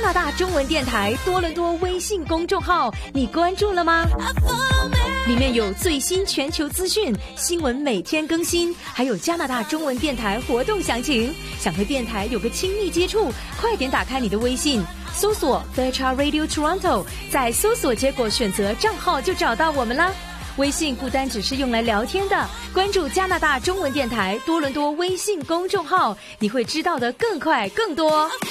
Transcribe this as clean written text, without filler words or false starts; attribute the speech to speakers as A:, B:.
A: 拿大中文电台多伦多微信公众号，你关注了吗？里面有最新全球资讯，新闻每天更新，还有加拿大中文电台活动详情。想和电台有个亲密接触，快点打开你的微信，搜索 Fairchild Radio Toronto， 在搜索结果选择账号就找到我们啦。微信不单只是用来聊天的，关注加拿大中文电台多伦多微信公众号，你会知道的更快更多。